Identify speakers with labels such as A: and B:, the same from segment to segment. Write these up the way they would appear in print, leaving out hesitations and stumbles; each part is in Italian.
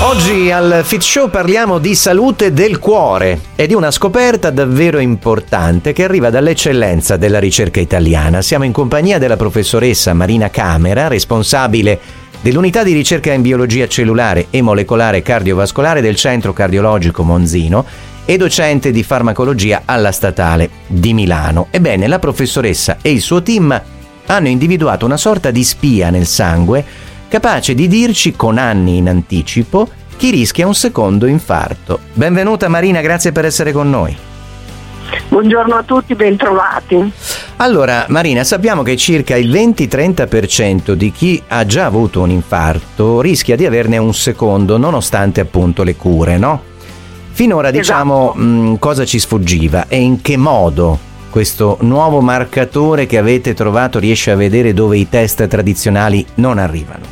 A: Oggi al Fit Show parliamo di salute del cuore e di una scoperta davvero importante che arriva dall'eccellenza della ricerca italiana. Siamo in compagnia della professoressa Marina Camera, responsabile dell'unità di ricerca in biologia cellulare e molecolare cardiovascolare del Centro Cardiologico Monzino e docente di farmacologia alla Statale di Milano. Ebbene, la professoressa e il suo team hanno individuato una sorta di spia nel sangue capace di dirci con anni in anticipo chi rischia un secondo infarto. Benvenuta Marina, grazie per essere con noi.
B: Buongiorno a tutti, bentrovati.
A: Allora Marina, sappiamo che circa il 20-30% di chi ha già avuto un infarto rischia di averne un secondo, nonostante appunto le cure, no? Finora diciamo cosa ci sfuggiva e in che modo questo nuovo marcatore che avete trovato riesce a vedere dove i test tradizionali non arrivano?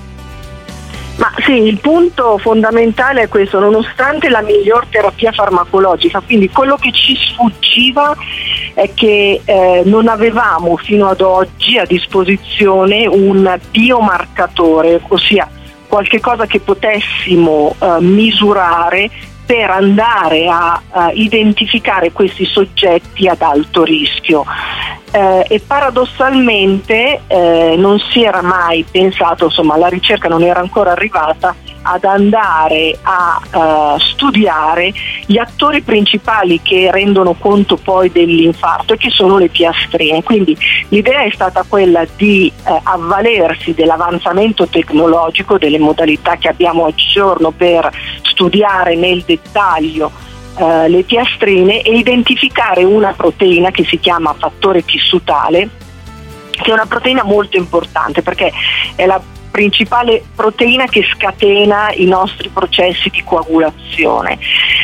B: Ma sì, il punto fondamentale è questo: nonostante la miglior terapia farmacologica, quindi quello che ci sfuggiva è che non avevamo fino ad oggi a disposizione un biomarcatore, ossia qualche cosa che potessimo misurare per andare a identificare questi soggetti ad alto rischio. E paradossalmente non si era mai pensato, insomma la ricerca non era ancora arrivata ad andare a studiare gli attori principali che rendono conto poi dell'infarto e che sono le piastrine. Quindi l'idea è stata quella di avvalersi dell'avanzamento tecnologico, delle modalità che abbiamo oggigiorno per studiare nel dettaglio le piastrine e identificare una proteina che si chiama fattore tissutale, che è una proteina molto importante perché è la principale proteina che scatena i nostri processi di coagulazione.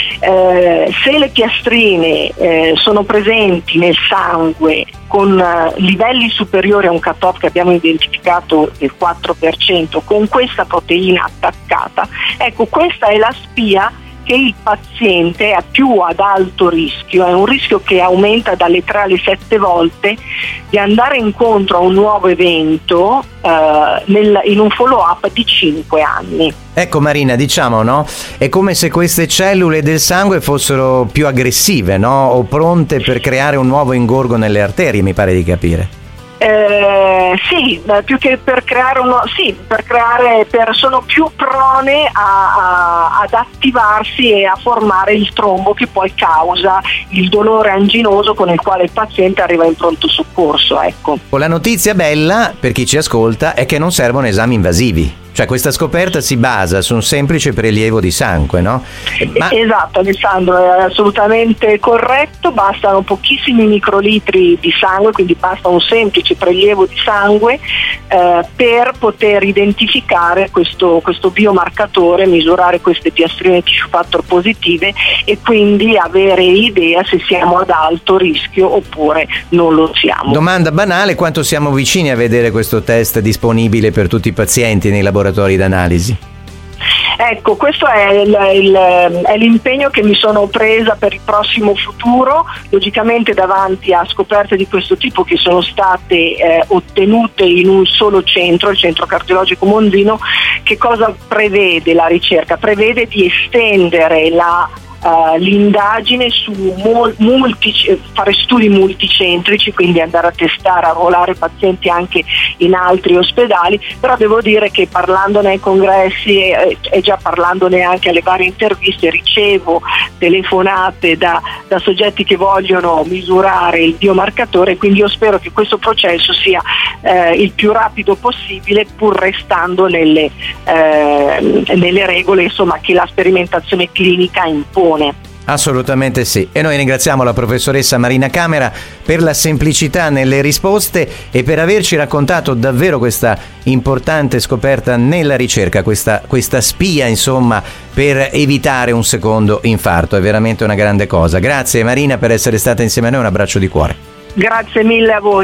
B: Se le piastrine sono presenti nel sangue con livelli superiori a un cut-off che abbiamo identificato del 4%, con questa proteina attaccata, ecco, questa è la spia che il paziente ha più ad alto rischio, è un rischio che aumenta dalle 3 alle 7 volte di andare incontro a un nuovo evento in un follow-up di 5 anni.
A: Ecco Marina, diciamo, no? È come se queste cellule del sangue fossero più aggressive, no? O pronte per creare un nuovo ingorgo nelle arterie, mi pare di capire.
B: Sì, più che per creare sono più prone ad attivarsi e a formare il trombo che poi causa il dolore anginoso con il quale il paziente arriva in pronto soccorso, ecco.
A: La notizia bella per chi ci ascolta è che non servono esami invasivi. Cioè questa scoperta si basa su un semplice prelievo di sangue, no?
B: Esatto Alessandro, è assolutamente corretto, bastano pochissimi microlitri di sangue, quindi basta un semplice prelievo di sangue per poter identificare questo biomarcatore, misurare queste piastrine tissue factor positive e quindi avere idea se siamo ad alto rischio oppure non lo siamo.
A: Domanda banale: quanto siamo vicini a vedere questo test disponibile per tutti i pazienti nei laboratori d'analisi?
B: Ecco, questo è l'impegno che mi sono presa per il prossimo futuro, logicamente davanti a scoperte di questo tipo che sono state ottenute in un solo centro, il Centro Cardiologico Monzino. Che cosa prevede la ricerca? Prevede di estendere l'indagine su fare studi multicentrici, quindi andare a testare, a ruolare pazienti anche in altri ospedali, però devo dire che parlandone ai congressi e già parlandone anche alle varie interviste ricevo telefonate da soggetti che vogliono misurare il biomarcatore, quindi io spero che questo processo sia il più rapido possibile, pur restando nelle regole, insomma, che la sperimentazione clinica impone.
A: Assolutamente sì, e noi ringraziamo la professoressa Marina Camera per la semplicità nelle risposte e per averci raccontato davvero questa importante scoperta nella ricerca, questa spia insomma per evitare un secondo infarto. È veramente una grande cosa. Grazie Marina per essere stata insieme a noi, un abbraccio di cuore.
B: Grazie mille a voi.